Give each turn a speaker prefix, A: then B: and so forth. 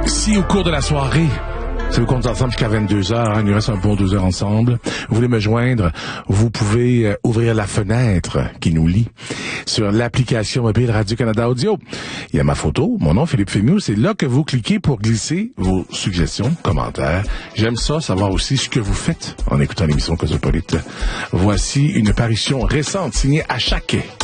A: Si au cours de la soirée, si vous comptez ensemble jusqu'à 22h, il nous reste un bon 2 heures ensemble. Vous voulez me joindre, vous pouvez ouvrir la fenêtre qui nous lie sur l'application mobile Radio-Canada Audio. Il y a ma photo, mon nom, Philippe Fémieux. C'est là que vous cliquez pour glisser vos suggestions, commentaires. J'aime ça, savoir aussi ce que vous faites en écoutant l'émission Cosmopolite. Voici une parution récente signée à chaque